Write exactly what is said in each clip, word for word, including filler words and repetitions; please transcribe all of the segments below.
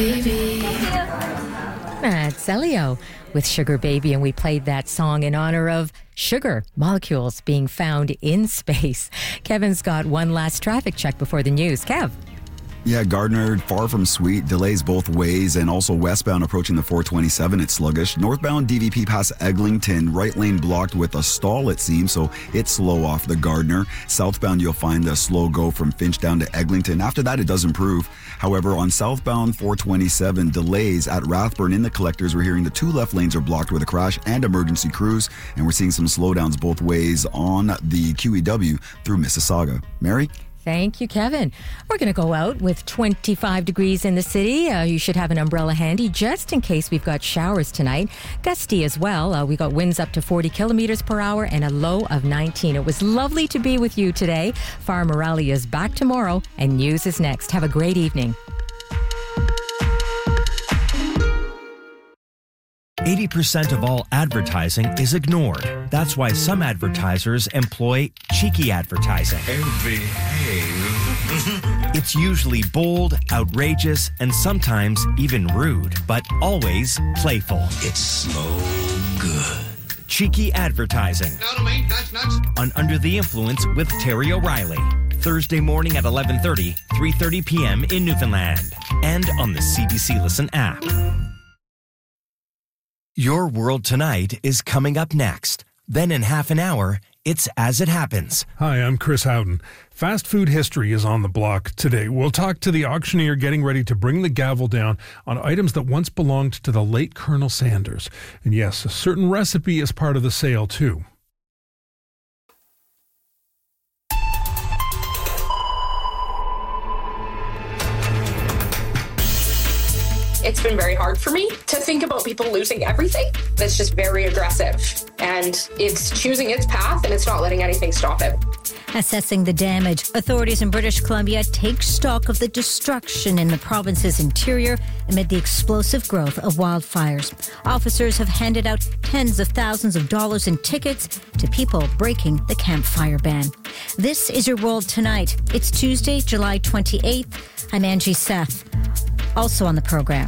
Baby. That's Elio with Sugar Baby, and we played that song in honor of sugar molecules being found in space. Kevin's got one last traffic check before the news. Kev. Yeah, Gardner, far from sweet. Delays both ways, and also westbound approaching the four twenty-seven, it's sluggish. Northbound D V P past Eglinton, right lane blocked with a stall, it seems, so it's slow off the Gardner. Southbound, you'll find a slow go from Finch down to Eglinton. After that, it does improve. However, on southbound four twenty-seven, delays at Rathburn in the collectors. We're hearing the two left lanes are blocked with a crash and emergency crews, and we're seeing some slowdowns both ways on the Q E W through Mississauga. Mary? Thank you, Kevin. We're going to go out with twenty-five degrees in the city. Uh, you should have an umbrella handy just in case we've got showers tonight. Gusty as well. Uh, we got winds up to forty kilometers per hour and a low of nineteen. It was lovely to be with you today. Farmer Rally is back tomorrow and news is next. Have a great evening. eighty percent of all advertising is ignored. That's why some advertisers employ cheeky advertising. It's usually bold, outrageous, and sometimes even rude, but always playful. It's so good. Cheeky advertising. On Under the Influence with Terry O'Reilly. Thursday morning at eleven thirty, three thirty p.m. in Newfoundland. And on the C B C Listen app. Your World Tonight is coming up next. Then in half an hour, it's As It Happens. Hi, I'm Chris Howden. Fast food history is on the block today. We'll talk to the auctioneer getting ready to bring the gavel down on items that once belonged to the late Colonel Sanders. And yes, a certain recipe is part of the sale, too. It's been very hard for me to think about people losing everything. It's just very aggressive, and it's choosing its path, and it's not letting anything stop it. Assessing the damage, authorities in British Columbia take stock of the destruction in the province's interior amid the explosive growth of wildfires. Officers have handed out tens of thousands of dollars in tickets to people breaking the campfire ban. This is Your World Tonight. It's Tuesday, July twenty-eighth. I'm Angie Seth. Also on the program,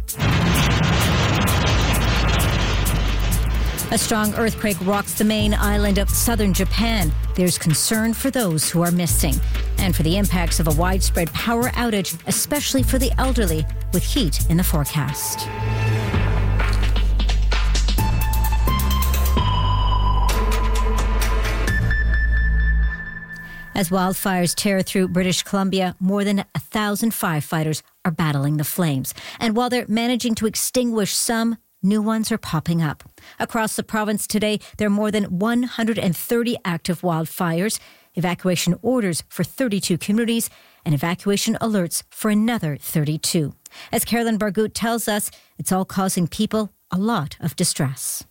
a strong earthquake rocks the main island of southern Japan. There's concern for those who are missing and for the impacts of a widespread power outage, especially for the elderly, with heat in the forecast. As wildfires tear through British Columbia, more than a thousand firefighters are battling the flames. And while they're managing to extinguish some, new ones are popping up. Across the province today, there are more than one hundred thirty active wildfires, evacuation orders for thirty-two communities, and evacuation alerts for another thirty-two. As Carolyn Bargout tells us, it's all causing people a lot of distress.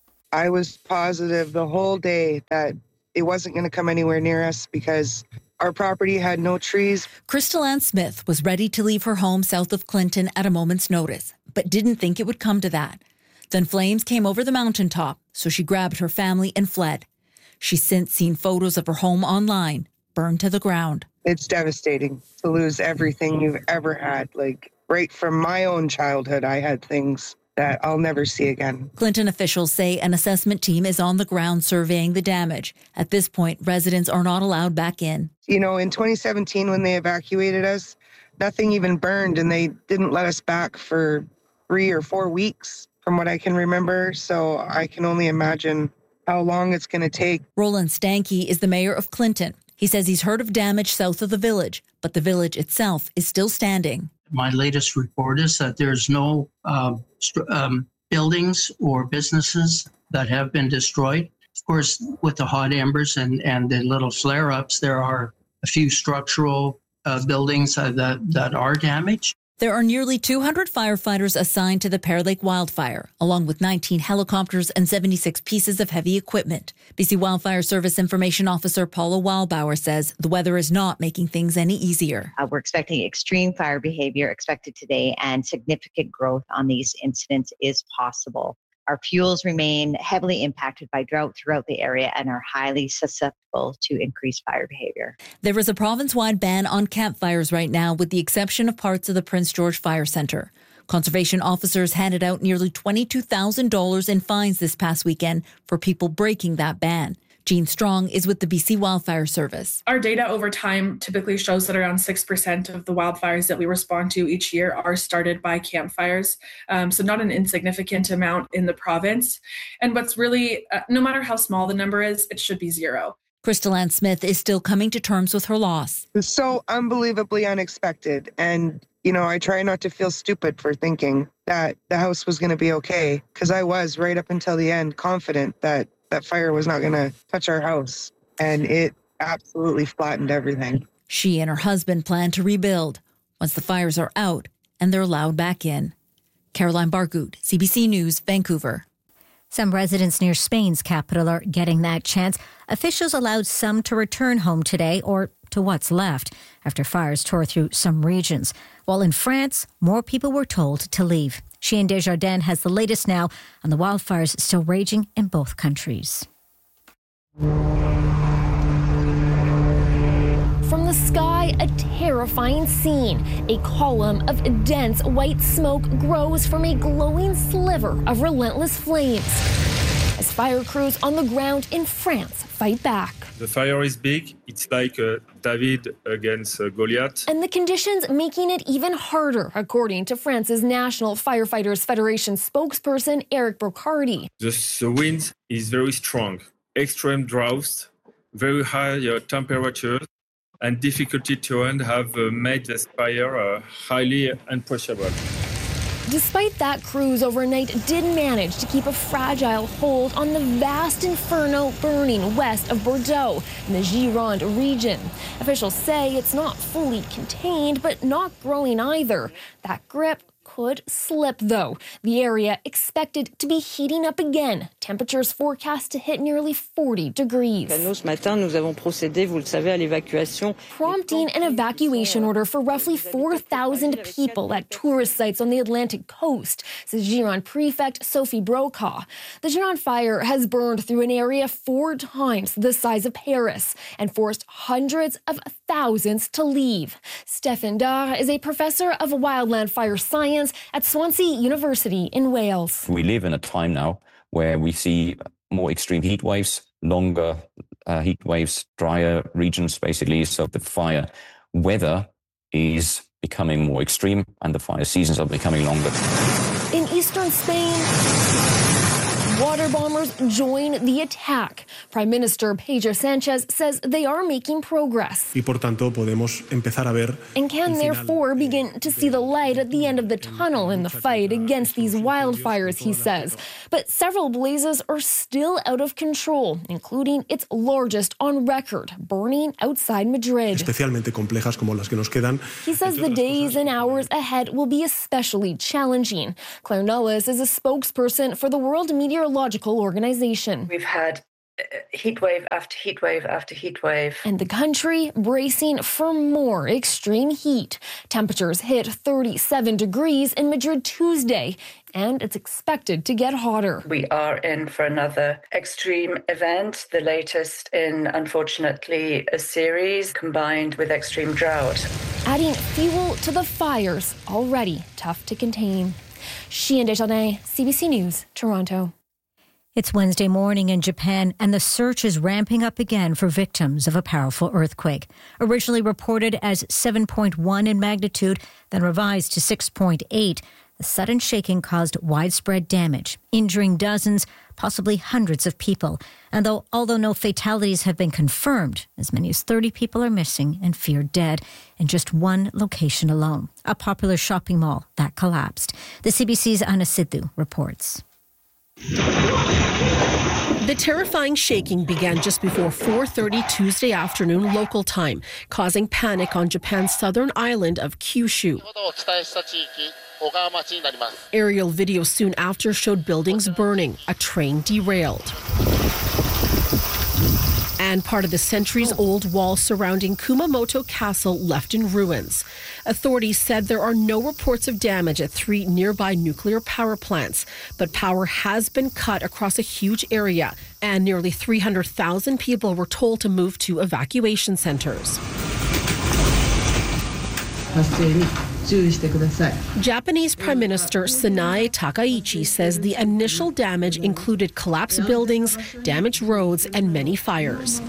I was positive the whole day that it wasn't going to come anywhere near us because our property had no trees. Crystal Ann Smith was ready to leave her home south of Clinton at a moment's notice, but didn't think it would come to that. Then flames came over the mountaintop, so she grabbed her family and fled. She's since seen photos of her home online, burned to the ground. It's devastating to lose everything you've ever had. Like, right from my own childhood, I had things that I'll never see again. Clinton officials say an assessment team is on the ground surveying the damage. At this point, residents are not allowed back in. You know, in twenty seventeen, when they evacuated us, nothing even burned, and they didn't let us back for three or four weeks, from what I can remember. So I can only imagine how long it's going to take. Roland Stanky is the mayor of Clinton. He says he's heard of damage south of the village, but the village itself is still standing. My latest report is that there's no uh, st- um, buildings or businesses that have been destroyed. Of course, with the hot embers and, and the little flare-ups, there are a few structural uh, buildings uh, that, that are damaged. There are nearly two hundred firefighters assigned to the Pear Lake wildfire, along with nineteen helicopters and seventy-six pieces of heavy equipment. B C Wildfire Service Information Officer Paula Wildbauer says the weather is not making things any easier. Uh, we're expecting extreme fire behavior expected today, and significant growth on these incidents is possible. Our fuels remain heavily impacted by drought throughout the area and are highly susceptible to increased fire behavior. There is a province-wide ban on campfires right now, with the exception of parts of the Prince George Fire Centre. Conservation officers handed out nearly twenty-two thousand dollars in fines this past weekend for people breaking that ban. Jean Strong is with the B C Wildfire Service. Our data over time typically shows that around six percent of the wildfires that we respond to each year are started by campfires. Um, so not an insignificant amount in the province. And what's really, uh, no matter how small the number is, it should be zero. Crystal Ann Smith is still coming to terms with her loss. It was so unbelievably unexpected. And, you know, I try not to feel stupid for thinking that the house was going to be okay, because I was right up until the end confident that that fire was not going to touch our house. And it absolutely flattened everything. She and her husband plan to rebuild once the fires are out and they're allowed back in. Caroline Bargout, C B C News, Vancouver. Some residents near Spain's capital are getting that chance. Officials allowed some to return home today, or to what's left, after fires tore through some regions. While in France, more people were told to leave. Chien Desjardins has the latest now on the wildfires still raging in both countries. From the sky, a terrifying scene. A column of dense white smoke grows from a glowing sliver of relentless flames as fire crews on the ground in France fight back. The fire is big. It's like uh, David against uh, Goliath. And the conditions making it even harder, according to France's National Firefighters Federation spokesperson, Eric Brocardi. The, the wind is very strong, extreme droughts, very high uh, temperatures, and difficulty to end have uh, made this fire uh, highly unpushable. Despite that, crews overnight did manage to keep a fragile hold on the vast inferno burning west of Bordeaux in the Gironde region. Officials say it's not fully contained, but not growing either. That grip could slip, though. The area expected to be heating up again. Temperatures forecast to hit nearly forty degrees. Prompting an evacuation order for roughly four thousand people at tourist sites on the Atlantic coast, says Gironde Prefect Sophie Brokaw. The Gironde fire has burned through an area four times the size of Paris and forced hundreds of thousands to leave. Stefan Dar is a professor of wildland fire science at Swansea University in Wales. We live in a time now where we see more extreme heat waves, longer uh, heat waves, drier regions basically. So the fire weather is becoming more extreme and the fire seasons are becoming longer. In eastern Spain, water bombers join the attack. Prime Minister Pedro Sanchez says they are making progress. Y por tanto podemos empezar a ver and can therefore begin to see the light at the end of the tunnel in the fight against these wildfires, he says. But several blazes are still out of control, including its largest on record, burning outside Madrid. Especialmente complejas como las que nos quedan. He says the days and hours ahead will be especially challenging. Claire Nullis is a spokesperson for the World Meteorological Organization. We've had heat wave after heat wave after heat wave. And the country bracing for more extreme heat. Temperatures hit thirty-seven degrees in Madrid Tuesday, and it's expected to get hotter. We are in for another extreme event, the latest in, unfortunately, a series combined with extreme drought. Adding fuel to the fires already tough to contain. Chien Desjardins, C B C News, Toronto. It's Wednesday morning in Japan, and the search is ramping up again for victims of a powerful earthquake. Originally reported as seven point one in magnitude, then revised to six point eight, the sudden shaking caused widespread damage, injuring dozens, possibly hundreds of people. And though, although no fatalities have been confirmed, as many as thirty people are missing and feared dead in just one location alone, a popular shopping mall that collapsed. The C B C's Anna Sidhu reports. The terrifying shaking began just before four thirty Tuesday afternoon local time, causing panic on Japan's southern island of Kyushu. Aerial video soon after showed buildings burning, a train derailed. and part of the centuries-old wall surrounding Kumamoto Castle left in ruins. Authorities said there are no reports of damage at three nearby nuclear power plants, but power has been cut across a huge area, and nearly three hundred thousand people were told to move to evacuation centers. Japanese Prime Minister Sanae Takaichi says the initial damage included collapsed buildings, damaged roads, and many fires.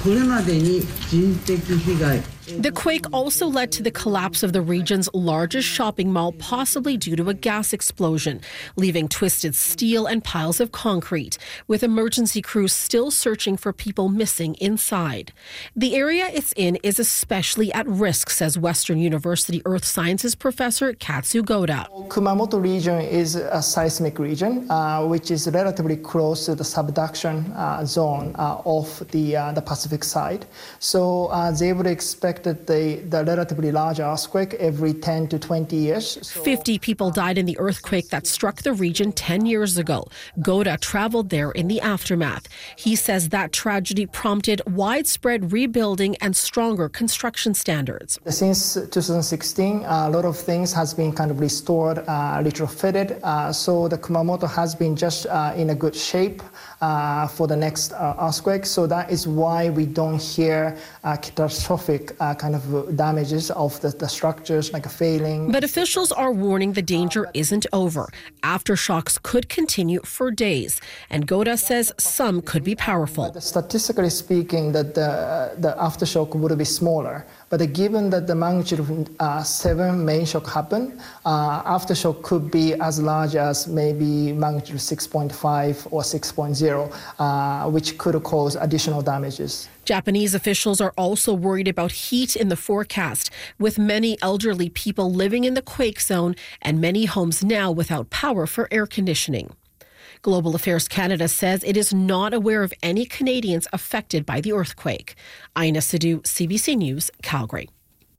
The quake also led to the collapse of the region's largest shopping mall, possibly due to a gas explosion, leaving twisted steel and piles of concrete, with emergency crews still searching for people missing inside. The area it's in is especially at risk, says Western University Earth Sciences professor Katsu Goda. Kumamoto region is a seismic region, uh, which is relatively close to the subduction uh, zone uh, of the, uh, the Pacific side. So uh, they would expect that the, the relatively large earthquake every ten to twenty years. So fifty people died in the earthquake that struck the region ten years ago. Goda traveled there in the aftermath. He says that tragedy prompted widespread rebuilding and stronger construction standards. Since two thousand sixteen, a lot of things has been kind of restored, uh, retrofitted. Uh, so the Kumamoto has been just uh, in a good shape uh, for the next uh, earthquake. So that is why we don't hear uh, catastrophic uh, kind of damages of the, the structures like failing. But officials are warning the danger isn't over. Aftershocks could continue for days, and Goda says some could be powerful. But statistically speaking, that the, the aftershock would be smaller. But given that the magnitude of uh, seven main shock happened, uh, aftershock could be as large as maybe magnitude six point five or six point zero, uh, which could cause additional damages. Japanese officials are also worried about heat in the forecast, with many elderly people living in the quake zone and many homes now without power for air conditioning. Global Affairs Canada says it is not aware of any Canadians affected by the earthquake. Aina Sidhu, C B C News, Calgary.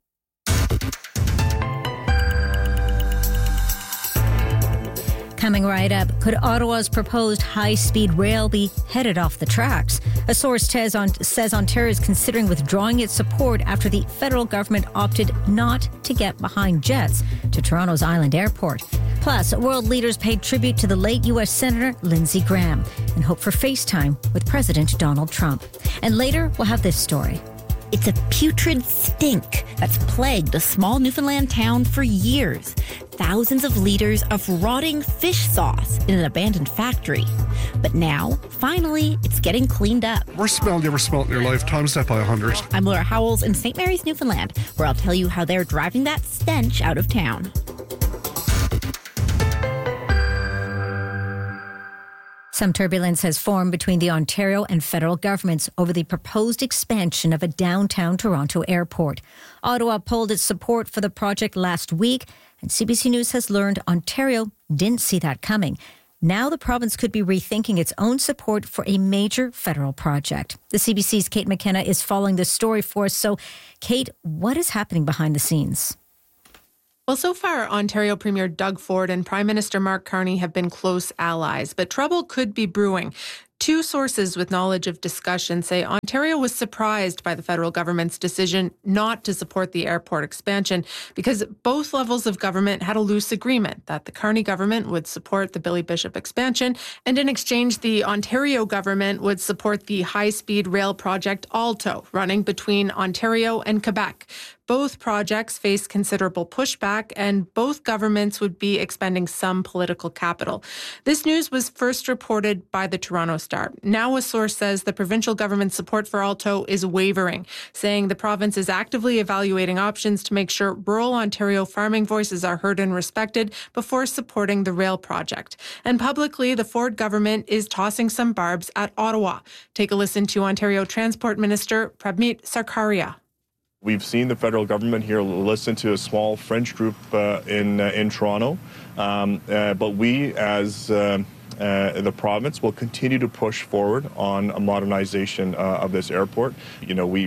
Coming right up, could Ottawa's proposed high-speed rail be headed off the tracks? A source says Ontario is considering withdrawing its support after the federal government opted not to get behind jets to Toronto's Island Airport. Plus, world leaders paid tribute to the late U S Senator Lindsey Graham and hope for FaceTime with President Donald Trump. And later, we'll have this story. It's a putrid stink that's plagued a small Newfoundland town for years. Thousands of liters of rotting fish sauce in an abandoned factory. But now, finally, it's getting cleaned up. Worst smell you ever smelled in your life, times that by a hundred. I'm Laura Howells in Saint Mary's, Newfoundland, where I'll tell you how they're driving that stench out of town. Some turbulence has formed between the Ontario and federal governments over the proposed expansion of a downtown Toronto airport. Ottawa pulled its support for the project last week, and C B C News has learned Ontario didn't see that coming. Now the province could be rethinking its own support for a major federal project. The C B C's Kate McKenna is following this story for us. So, Kate, what is happening behind the scenes? Well, so far, Ontario Premier Doug Ford and Prime Minister Mark Carney have been close allies, but trouble could be brewing. Two sources with knowledge of discussion say Ontario was surprised by the federal government's decision not to support the airport expansion because both levels of government had a loose agreement that the Carney government would support the Billy Bishop expansion, and in exchange, the Ontario government would support the high-speed rail project Alto, running between Ontario and Quebec. Both projects face considerable pushback, and both governments would be expending some political capital. This news was first reported by the Toronto Star. Now a source says the provincial government's support for Alto is wavering, saying the province is actively evaluating options to make sure rural Ontario farming voices are heard and respected before supporting the rail project. And publicly, the Ford government is tossing some barbs at Ottawa. Take a listen to Ontario Transport Minister Prabmeet Sarkaria. We've seen the federal government here listen to a small French group uh, in uh, in Toronto, um, uh, but we, as uh, uh, the province, will continue to push forward on a modernization uh, of this airport. You know, we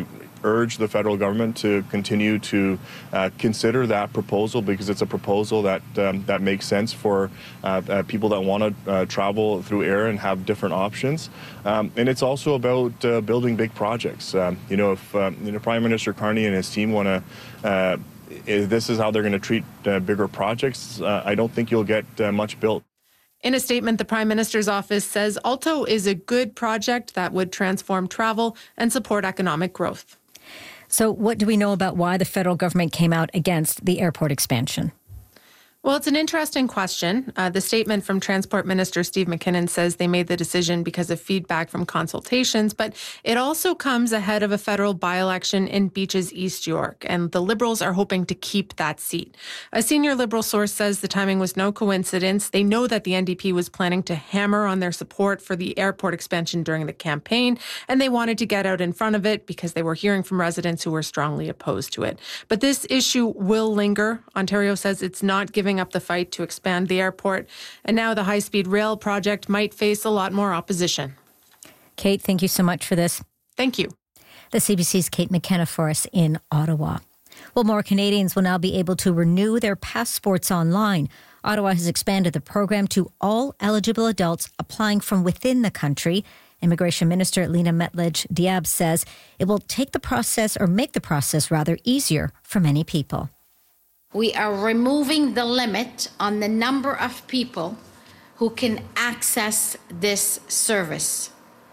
urge the federal government to continue to uh, consider that proposal, because it's a proposal that um, that makes sense for uh, uh, people that want to uh, travel through air and have different options. Um, and it's also about uh, building big projects. Um, you know, if um, you know, Prime Minister Carney and his team want to, uh, if this is how they're going to treat uh, bigger projects, uh, I don't think you'll get uh, much built. In a statement, the Prime Minister's office says Aalto is a good project that would transform travel and support economic growth. So what do we know about why the federal government came out against the airport expansion? Well, it's an interesting question. Uh, the statement from Transport Minister Steve McKinnon says they made the decision because of feedback from consultations, but it also comes ahead of a federal by-election in Beaches, East York, and the Liberals are hoping to keep that seat. A senior Liberal source says the timing was no coincidence. They know that the N D P was planning to hammer on their support for the airport expansion during the campaign, and they wanted to get out in front of it because they were hearing from residents who were strongly opposed to it. But this issue will linger. Ontario says it's not giving up the fight to expand the airport, and now the high-speed rail project might face a lot more opposition. Kate, thank you so much for this. Thank you. The C B C's Kate McKenna for us in Ottawa. Well, more Canadians will now be able to renew their passports online. Ottawa has expanded the program to all eligible adults applying from within the country. Immigration Minister Lena Metlidge-Diab says it will take the process, or make the process rather, easier for many people. We are removing the limit on the number of people who can access this service.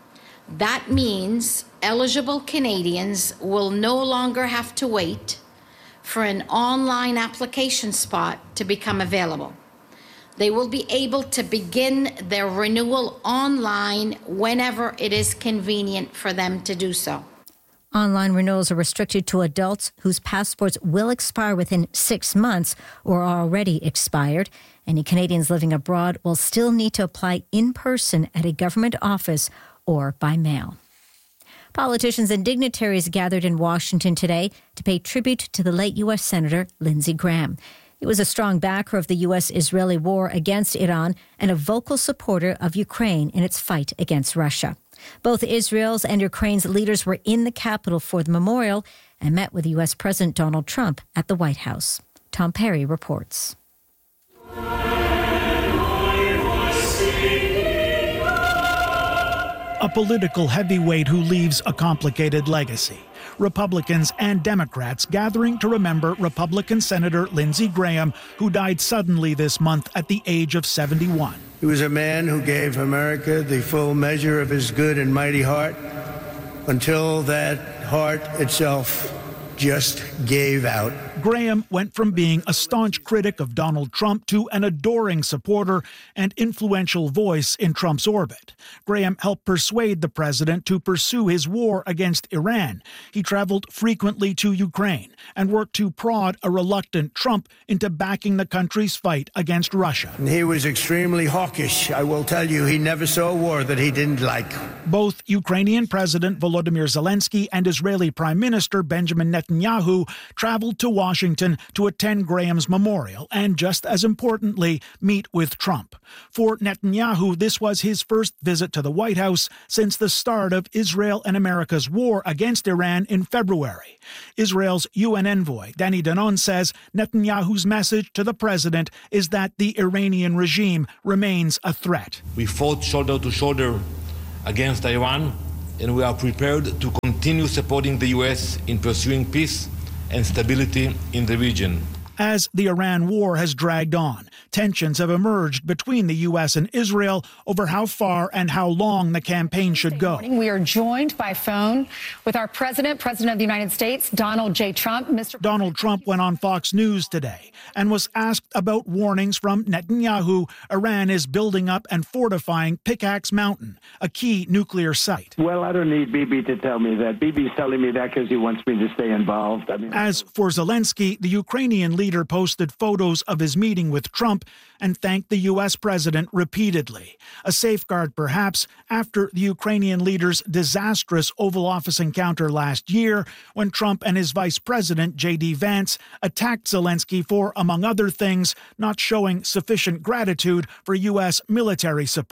That means eligible Canadians will no longer have to wait for an online application spot to become available. They will be able to begin their renewal online whenever it is convenient for them to do so. Online renewals are restricted to adults whose passports will expire within six months or are already expired. Any Canadians living abroad will still need to apply in person at a government office or by mail. Politicians and dignitaries gathered in Washington today to pay tribute to the late U S Senator Lindsey Graham. He was a strong backer of the U S-Israeli war against Iran and a vocal supporter of Ukraine in its fight against Russia. Both Israel's and Ukraine's leaders were in the capital for the memorial and met with U S President Donald Trump at the White House. Tom Perry reports. A political heavyweight who leaves a complicated legacy. Republicans and Democrats gathering to remember Republican Senator Lindsey Graham, who died suddenly this month at the age of seventy-one. He was a man who gave America the full measure of his good and mighty heart until that heart itself just gave out. Graham went from being a staunch critic of Donald Trump to an adoring supporter and influential voice in Trump's orbit. Graham helped persuade the president to pursue his war against Iran. He traveled frequently to Ukraine and worked to prod a reluctant Trump into backing the country's fight against Russia. He was extremely hawkish. I will tell you, he never saw a war that he didn't like. Both Ukrainian President Volodymyr Zelensky and Israeli Prime Minister Benjamin Netanyahu traveled to Washington to attend Graham's memorial and, just as importantly, meet with Trump. For Netanyahu, this was his first visit to the White House since the start of Israel and America's war against Iran in February. Israel's U N envoy, Danny Danon, says Netanyahu's message to the president is that the Iranian regime remains a threat. We fought shoulder to shoulder against Iran, and we are prepared to continue supporting the U S in pursuing peace and stability in the region. As the Iran war has dragged on, tensions have emerged between the U S and Israel over how far and how long the campaign should go. We are joined by phone with our president, President of the United States, Donald J. Trump. Mister Donald Trump went on Fox News today and was asked about warnings from Netanyahu Iran is building up and fortifying Pickaxe Mountain, a key nuclear site. Well, I don't need Bibi to tell me that. Bibi's telling me that because he wants me to stay involved. I mean, As for Zelensky, the Ukrainian leader posted photos of his meeting with Trump and thanked the U S president repeatedly. A safeguard, perhaps, after the Ukrainian leader's disastrous Oval Office encounter last year when Trump and his vice president, J D Vance, attacked Zelensky for, among other things, not showing sufficient gratitude for U S military support.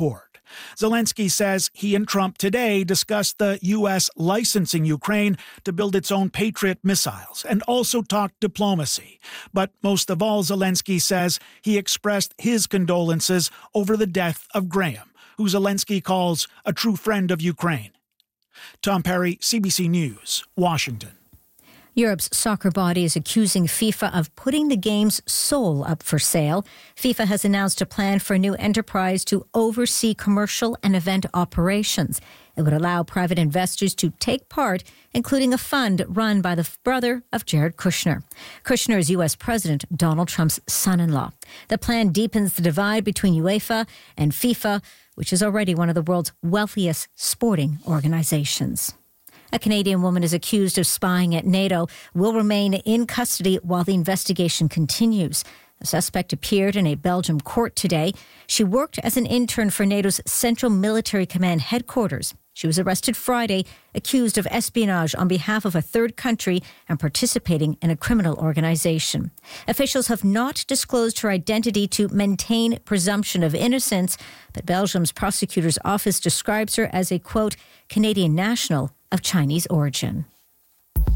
Zelensky says he and Trump today discussed the U S licensing Ukraine to build its own Patriot missiles and also talked diplomacy. But most of all, Zelensky says he expressed his condolences over the death of Graham, who Zelensky calls a true friend of Ukraine. Tom Perry, C B C News, Washington. Europe's soccer body is accusing FIFA of putting the game's soul up for sale. FIFA has announced a plan for a new enterprise to oversee commercial and event operations. It would allow private investors to take part, including a fund run by the brother of Jared Kushner. Kushner is U S President Donald Trump's son-in-law. The plan deepens the divide between UEFA and FIFA, which is already one of the world's wealthiest sporting organizations. A Canadian woman is accused of spying at NATO, will remain in custody while the investigation continues. The suspect appeared in a Belgium court today. She worked as an intern for NATO's Central Military Command headquarters. She was arrested Friday, accused of espionage on behalf of a third country and participating in a criminal organization. Officials have not disclosed her identity to maintain presumption of innocence, but Belgium's prosecutor's office describes her as a, quote, Canadian national of Chinese origin.